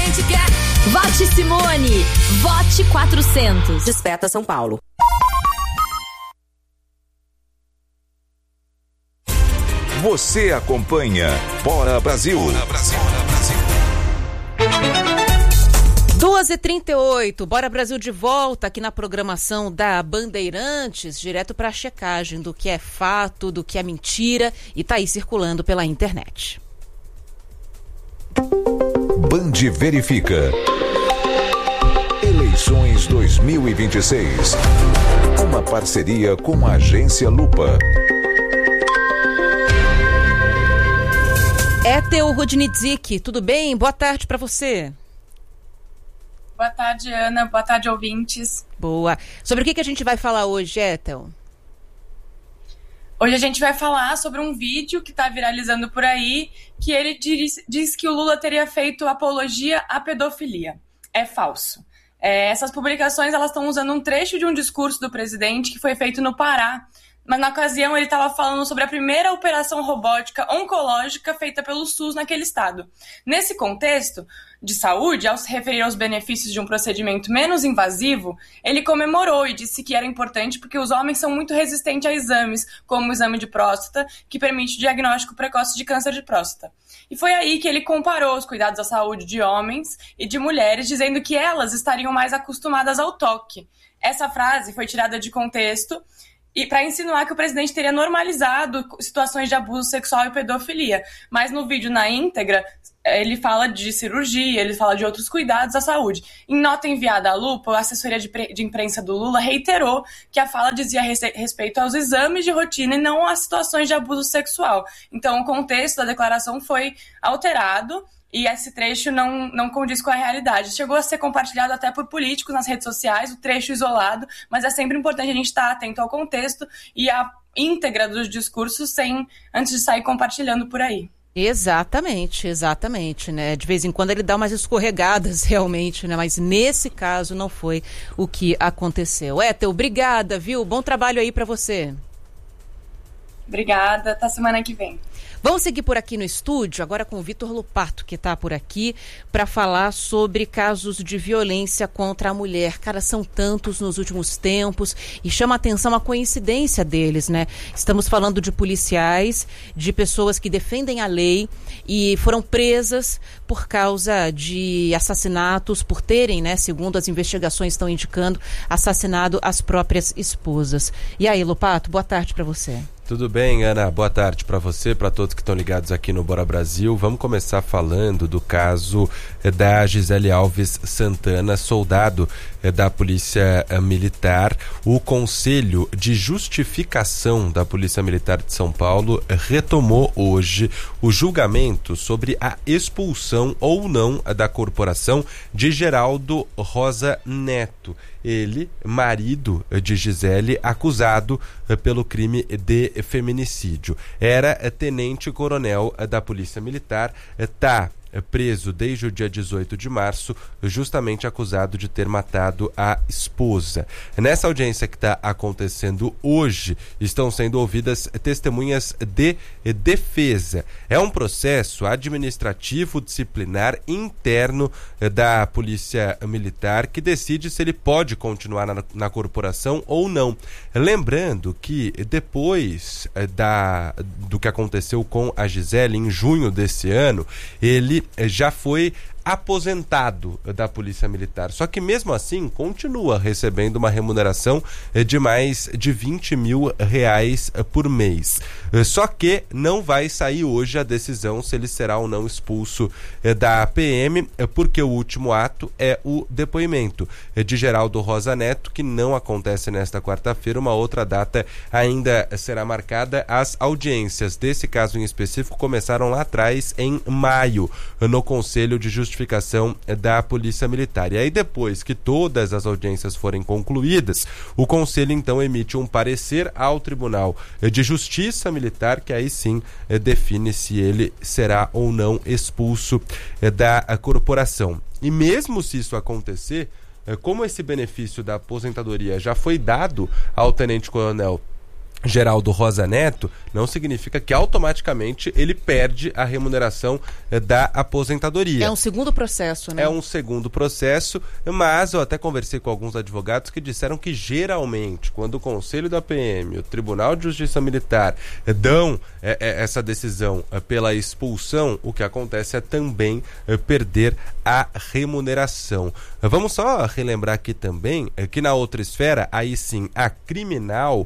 gente quer. Vote Simone. Vote 400. Desperta São Paulo. Você acompanha Bora Brasil. 2h38, Bora Brasil de volta aqui na programação da Bandeirantes, direto para a checagem do que é fato, do que é mentira e tá aí circulando pela internet. Band verifica. Eleições 2026. Uma parceria com a Agência Lupa. Ethel Rudnitzik, tudo bem? Boa tarde para você. Boa tarde, Ana. Boa tarde, ouvintes. Boa. Sobre o que a gente vai falar hoje, Ethel? Hoje a gente vai falar sobre um vídeo que está viralizando por aí, que ele diz que o Lula teria feito apologia à pedofilia. É falso. Essas publicações elas estão usando um trecho de um discurso do presidente que foi feito no Pará, mas na ocasião ele estava falando sobre a primeira operação robótica oncológica feita pelo SUS naquele estado. Nesse contexto de saúde, ao se referir aos benefícios de um procedimento menos invasivo, ele comemorou e disse que era importante porque os homens são muito resistentes a exames, como o exame de próstata, que permite o diagnóstico precoce de câncer de próstata. E foi aí que ele comparou os cuidados à saúde de homens e de mulheres, dizendo que elas estariam mais acostumadas ao toque. Essa frase foi tirada de contexto e para insinuar que o presidente teria normalizado situações de abuso sexual e pedofilia. Mas no vídeo na íntegra, ele fala de cirurgia, ele fala de outros cuidados à saúde. Em nota enviada à Lupa, a assessoria de imprensa do Lula reiterou que a fala dizia respeito aos exames de rotina e não às situações de abuso sexual. Então, o contexto da declaração foi alterado e esse trecho não condiz com a realidade. Chegou a ser compartilhado até por políticos nas redes sociais, o trecho isolado, mas é sempre importante a gente estar atento ao contexto e à íntegra dos discursos antes de sair compartilhando por aí. Exatamente, né? De vez em quando ele dá umas escorregadas realmente, né? Mas nesse caso não foi o que aconteceu. Ethel, obrigada, viu? Bom trabalho aí para você. Obrigada, até semana que vem. Vamos seguir por aqui no estúdio, agora com o Vitor Lupato, que está por aqui, para falar sobre casos de violência contra a mulher. Cara, são tantos nos últimos tempos e chama a atenção a coincidência deles, né? Estamos falando de policiais, de pessoas que defendem a lei e foram presas por causa de assassinatos, por terem, né, segundo as investigações estão indicando, assassinado as próprias esposas. E aí, Lupato, boa tarde para você. Tudo bem, Ana? Boa tarde para você, para todos que estão ligados aqui no Bora Brasil. Vamos começar falando do caso da Gisele Alves Santana, soldado da Polícia Militar. O Conselho de Justificação da Polícia Militar de São Paulo retomou hoje o julgamento sobre a expulsão ou não da corporação de Geraldo Rosa Neto. Ele, marido de Gisele, acusado pelo crime de feminicídio. Era tenente-coronel da Polícia Militar, está preso desde o dia 18 de março, justamente acusado de ter matado a esposa. Nessa audiência que está acontecendo hoje, estão sendo ouvidas testemunhas de defesa. É um processo administrativo disciplinar interno da Polícia Militar que decide se ele pode continuar na corporação ou não. Lembrando que depois do que aconteceu com a Gisele em junho desse ano, ele já foi aposentado da Polícia Militar. Só que mesmo assim continua recebendo uma remuneração de mais de R$20 mil por mês. Só que não vai sair hoje a decisão se ele será ou não expulso da PM, porque o último ato é o depoimento de Geraldo Rosa Neto, que não acontece nesta quarta-feira. Uma outra data ainda será marcada. As audiências desse caso em específico começaram lá atrás, em maio, no Conselho de Justificação da Polícia Militar. E aí, depois que todas as audiências forem concluídas, o Conselho então emite um parecer ao Tribunal de Justiça Militar, que aí sim define se ele será ou não expulso da corporação. E mesmo se isso acontecer, como esse benefício da aposentadoria já foi dado ao tenente-coronel Geraldo Rosa Neto, não significa que automaticamente ele perde a remuneração da aposentadoria. É um segundo processo, né? É um segundo processo, mas eu até conversei com alguns advogados que disseram que geralmente, quando o Conselho da PM, o Tribunal de Justiça Militar dão essa decisão pela expulsão, o que acontece é também perder a remuneração. Vamos só relembrar aqui também que na outra esfera, aí sim, a criminal,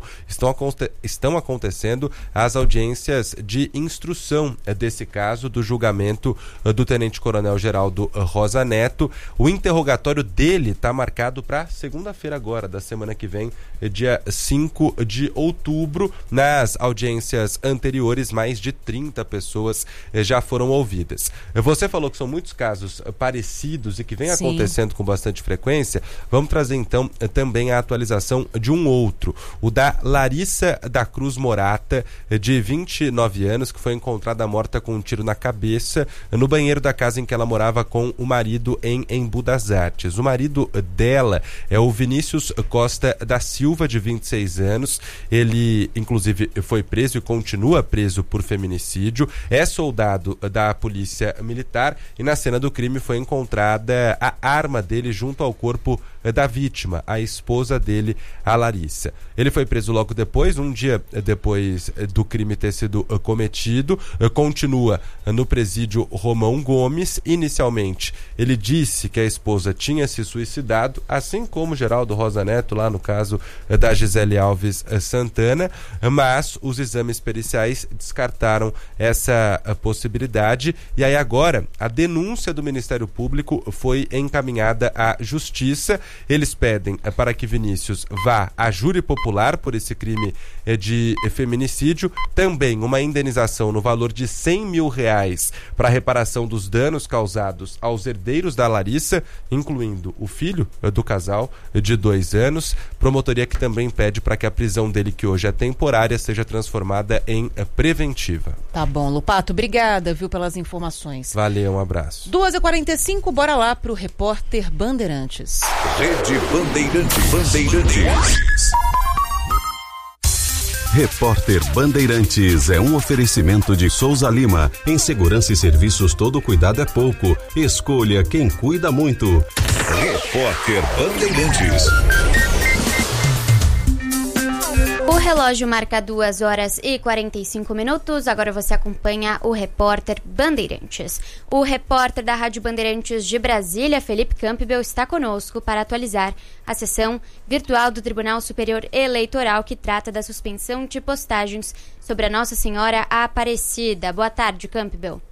estão acontecendo as audiências de instrução desse caso do julgamento do Tenente-Coronel Geraldo Rosa Neto. O interrogatório dele está marcado para segunda-feira agora, da semana que vem, dia 5 de outubro. Nas audiências anteriores, mais de 30 pessoas já foram ouvidas. Você falou que são muitos casos parecidos e que vem acontecendo com bastante frequência. Vamos trazer então também a atualização de um outro, o da Larissa da Cruz Morata, de 29 anos, que foi encontrada morta com um tiro na cabeça no banheiro da casa em que ela morava com o marido em Embu das Artes. O marido dela é o Vinícius Costa da Silva, de 26 anos. Ele, inclusive, foi preso e continua preso por feminicídio. É soldado da Polícia Militar e na cena do crime foi encontrada a arma dele junto ao corpo da vítima, a esposa dele, a Larissa. Ele foi preso logo depois, um dia depois do crime ter sido cometido. Continua no presídio Romão Gomes. Inicialmente, ele disse que a esposa tinha se suicidado, assim como Geraldo Rosa Neto, lá no caso da Gisele Alves Santana, mas os exames periciais descartaram essa possibilidade. E aí agora, a denúncia do Ministério Público foi encaminhada à Justiça. Eles pedem para que Vinícius vá a júri popular por esse crime de feminicídio, também uma indenização no valor de R$100 mil para reparação dos danos causados aos herdeiros da Larissa, incluindo o filho do casal de 2 anos. Promotoria que também pede para que a prisão dele, que hoje é temporária, seja transformada em preventiva. Tá bom, Lupato, obrigada, viu, pelas informações. Valeu, um abraço. 2h45, bora lá pro repórter Bandeirantes. Rede Bandeirantes. Repórter Bandeirantes é um oferecimento de Souza Lima. Em segurança e serviços, todo cuidado é pouco. Escolha quem cuida muito. Repórter Bandeirantes. O relógio marca 2h45. Agora você acompanha o repórter Bandeirantes. O repórter da Rádio Bandeirantes de Brasília, Felipe Campbell, está conosco para atualizar a sessão virtual do Tribunal Superior Eleitoral que trata da suspensão de postagens sobre a Nossa Senhora Aparecida. Boa tarde, Campbell.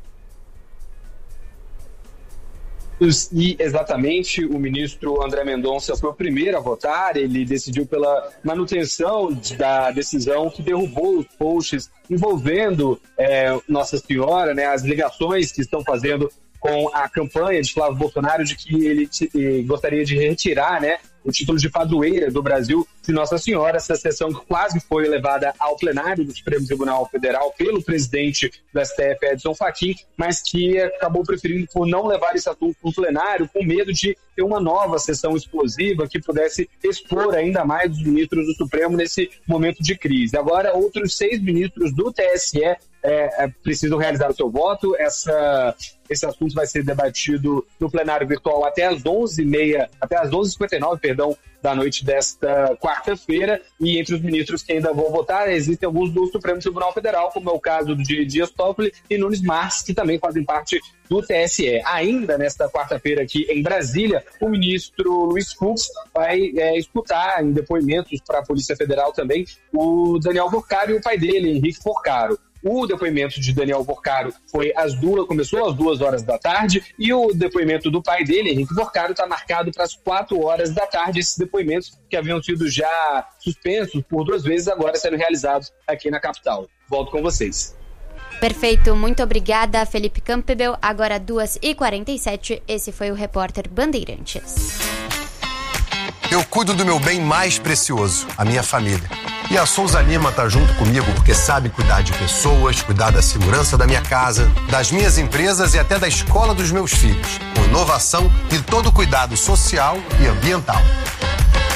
E exatamente o ministro André Mendonça foi o primeiro a votar. Ele decidiu pela manutenção da decisão que derrubou os posts envolvendo Nossa Senhora, né, as ligações que estão fazendo com a campanha de Flávio Bolsonaro de que ele gostaria de retirar, né, o título de padroeira do Brasil de Nossa Senhora. Essa sessão que quase foi levada ao plenário do Supremo Tribunal Federal pelo presidente do STF, Edson Fachin, mas que acabou preferindo por não levar esse assunto para o plenário, com medo de ter uma nova sessão explosiva que pudesse expor ainda mais os ministros do Supremo nesse momento de crise. Agora, outros 6 ministros do TSE precisam realizar o seu voto. Esse assunto vai ser debatido no plenário virtual até às 11h59, da noite desta quarta-feira. E entre os ministros que ainda vão votar, existem alguns do Supremo Tribunal Federal, como é o caso de Dias Toffoli e Nunes Marques, que também fazem parte do TSE. Ainda nesta quarta-feira aqui em Brasília, o ministro Luiz Fux vai escutar em depoimentos para a Polícia Federal também o Daniel Porcaro e o pai dele, Henrique Porcaro. O depoimento de Daniel Porcaro começou às 2h da tarde, e o depoimento do pai dele, Henrique Porcaro, está marcado para as 4h da tarde. Esses depoimentos que haviam sido já suspensos por 2 vezes, agora sendo realizados aqui na capital. Volto com vocês. Perfeito, muito obrigada, Felipe Campbell. Agora 2h47, esse foi o repórter Bandeirantes. Eu cuido do meu bem mais precioso, a minha família. E a Souza Lima tá junto comigo porque sabe cuidar de pessoas, cuidar da segurança da minha casa, das minhas empresas e até da escola dos meus filhos, com inovação e todo cuidado social e ambiental.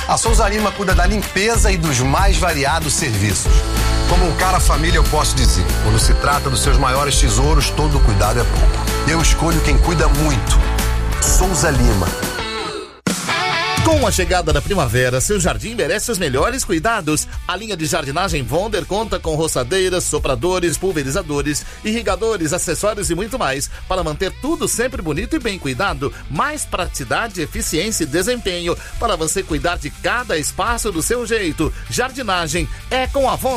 A Souza Lima cuida da limpeza e dos mais variados serviços. Como um cara família, eu posso dizer, quando se trata dos seus maiores tesouros, todo cuidado é pouco. Eu escolho quem cuida muito. Souza Lima. Com a chegada da primavera, seu jardim merece os melhores cuidados. A linha de jardinagem Vonder conta com roçadeiras, sopradores, pulverizadores, irrigadores, acessórios e muito mais para manter tudo sempre bonito e bem cuidado. Mais praticidade, eficiência e desempenho para você cuidar de cada espaço do seu jeito. Jardinagem é com a Vonder.